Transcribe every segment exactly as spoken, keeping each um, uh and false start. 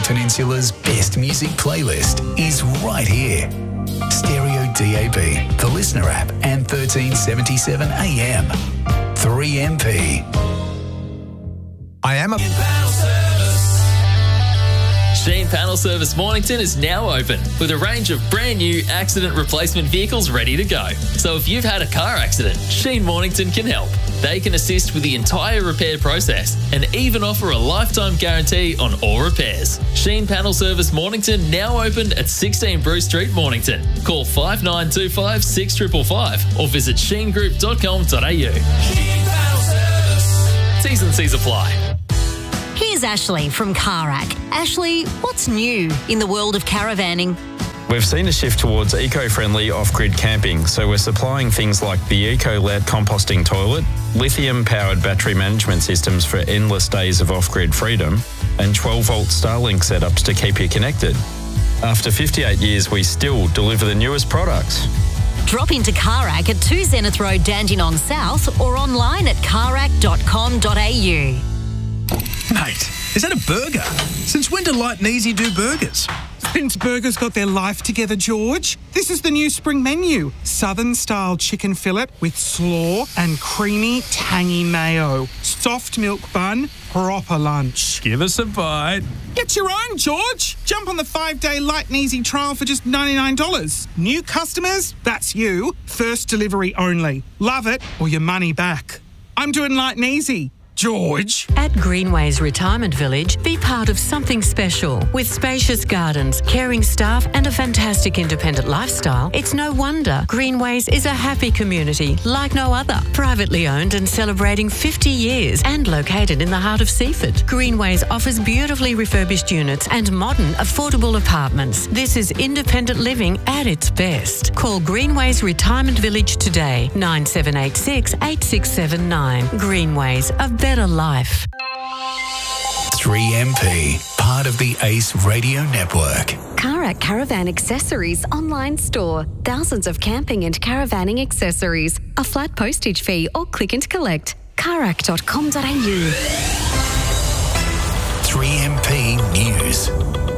Peninsula's best music playlist is right here. Stereo D A B, the Listener app, and thirteen seventy-seven A M. three M P. I am a... Sheen Panel Service Mornington is now open with a range of brand new accident replacement vehicles ready to go. So if you've had a car accident, Sheen Mornington can help. They can assist with the entire repair process and even offer a lifetime guarantee on all repairs. Sheen Panel Service Mornington now open at sixteen Bruce Street, Mornington. Call five nine two five, six five five five or visit sheen group dot com dot a u. Sheen Panel Service. T's and C's apply. Here's Ashley from Carac. Ashley, what's new in the world of caravanning? We've seen a shift towards eco-friendly off-grid camping, so we're supplying things like the EcoLet composting toilet, lithium-powered battery management systems for endless days of off-grid freedom, and twelve-volt Starlink setups to keep you connected. After fifty-eight years, we still deliver the newest products. Drop into Carac at two Zenith Road, Dandenong South, or online at carac dot com dot a u. Mate, is that a burger? Since when do Light and Easy do burgers? Since burgers got their life together, George. This is the new spring menu. Southern-style chicken fillet with slaw and creamy, tangy mayo. Soft milk bun, proper lunch. Give us a bite. Get your own, George. Jump on the five-day Light and Easy trial for just ninety-nine dollars. New customers, that's you. First delivery only. Love it or your money back. I'm doing Light and Easy. George. At Greenways Retirement Village, be part of something special. With spacious gardens, caring staff and a fantastic independent lifestyle, it's no wonder Greenways is a happy community like no other. Privately owned and celebrating fifty years and located in the heart of Seaford. Greenways offers beautifully refurbished units and modern, affordable apartments. This is independent living at its best. Call Greenways Retirement Village today, nine seven eight six, eight six seven nine. Greenways, a better Better life. three M P, part of the Ace Radio Network. Carac Caravan Accessories online store. Thousands of camping and caravanning accessories. A flat postage fee or click and collect. carac dot com dot a u. three M P News.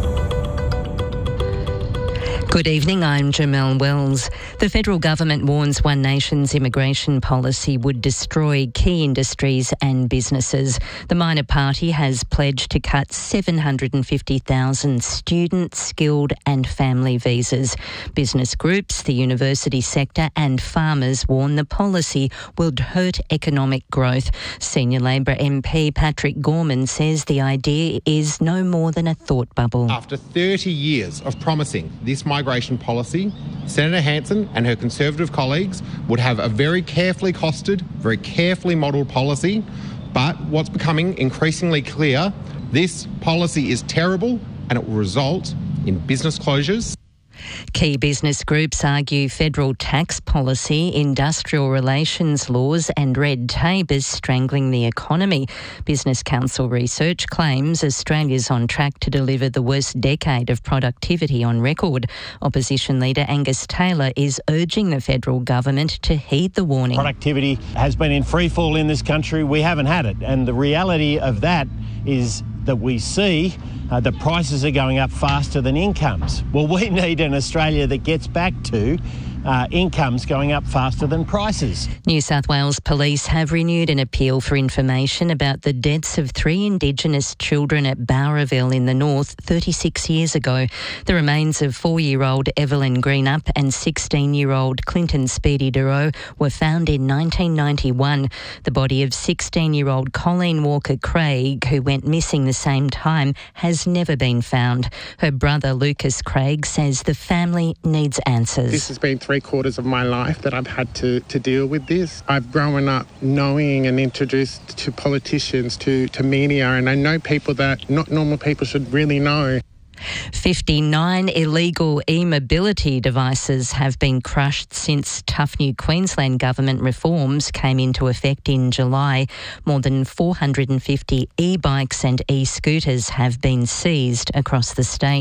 Good evening, I'm Jamelle Wells. The federal government warns One Nation's immigration policy would destroy key industries and businesses. The minor party has pledged to cut seven hundred fifty thousand student, skilled and family visas. Business groups, the university sector and farmers warn the policy will hurt economic growth. Senior Labor M P Patrick Gorman says the idea is no more than a thought bubble. After thirty years of promising this migration policy, Senator Hanson and her Conservative colleagues would have a very carefully costed, very carefully modelled policy. But what's becoming increasingly clear, this policy is terrible and it will result in business closures. Key business groups argue federal tax policy, industrial relations laws and red tape is strangling the economy. Business Council research claims Australia's on track to deliver the worst decade of productivity on record. Opposition leader Angus Taylor is urging the federal government to heed the warning. Productivity has been in free fall in this country. We haven't had it. And the reality of that is that we see uh, the prices are going up faster than incomes. Well, we need an Australia that gets back to uh, incomes going up faster than prices. New South Wales Police have renewed an appeal for information about the deaths of three Indigenous children at Bowraville in the north thirty-six years ago. The remains of four-year-old Evelyn Greenup and sixteen-year-old Clinton Speedy Duro were found in nineteen ninety-one. The body of sixteen-year-old Colleen Walker Craig, who went missing the same time, has never been found. Her brother Lucas Craig says the family needs answers. This has been three quarters of my life that I've had to, to deal with this. I've grown up knowing and introduced to politicians, to, to media, and I know people that not normal people should really know. fifty-nine illegal e-mobility devices have been crushed since tough new Queensland government reforms came into effect in July. More than four hundred fifty e-bikes and e-scooters have been seized across the state.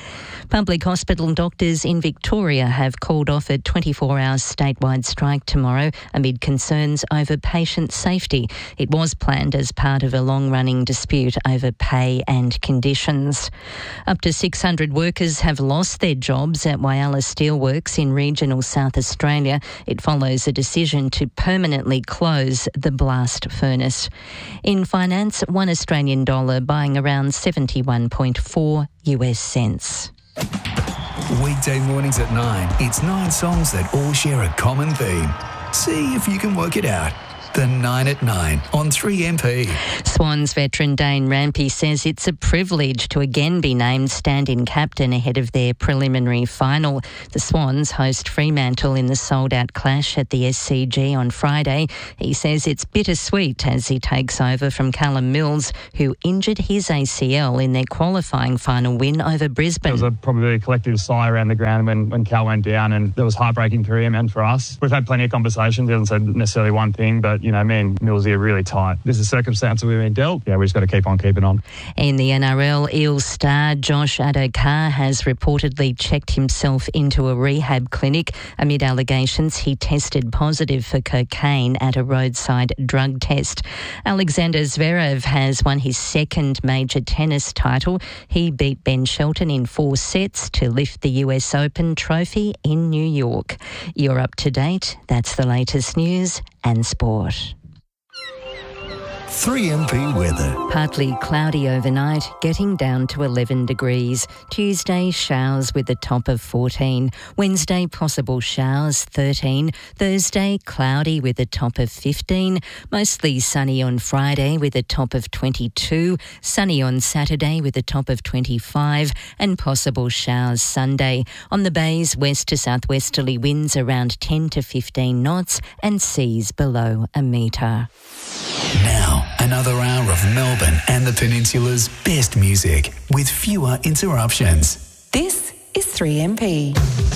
Public hospital doctors in Victoria have called off a twenty-four hour statewide strike tomorrow amid concerns over patient safety. It was planned as part of a long-running dispute over pay and conditions. Up to six hundred workers have lost their jobs at Whyalla Steelworks in regional South Australia. It follows a decision to permanently close the blast furnace. In finance, one Australian dollar buying around seventy-one point four U S cents. Weekday mornings at nine, it's nine songs that all share a common theme. See if you can work it out. The nine at nine on three M P. Swans veteran Dane Rampey says it's a privilege to again be named stand-in captain ahead of their preliminary final. The Swans host Fremantle in the sold-out clash at the S C G on Friday. He says it's bittersweet as he takes over from Callum Mills, who injured his A C L in their qualifying final win over Brisbane. There was a, probably a collective sigh around the ground when, when Cal went down, and it was heartbreaking for him and for us. We've had plenty of conversations. He hasn't said necessarily one thing, but you know, me and Millsy are really tight. This is a circumstance that we've been dealt. Yeah, we just got to keep on keeping on. In the N R L, Eels star Josh Adokar has reportedly checked himself into a rehab clinic amid allegations he tested positive for cocaine at a roadside drug test. Alexander Zverev has won his second major tennis title. He beat Ben Shelton in four sets to lift the U S Open trophy in New York. You're up to date. That's the latest news and sport. three M P weather. Partly cloudy overnight, getting down to eleven degrees. Tuesday, showers with a top of fourteen. Wednesday, possible showers, thirteen. Thursday, cloudy with a top of fifteen. Mostly sunny on Friday with a top of twenty-two. Sunny on Saturday with a top of twenty-five. And possible showers Sunday. On the bays, west to southwesterly winds around ten to fifteen knots and seas below a metre. Now, another hour of Melbourne and the Peninsula's best music with fewer interruptions. This is three M P.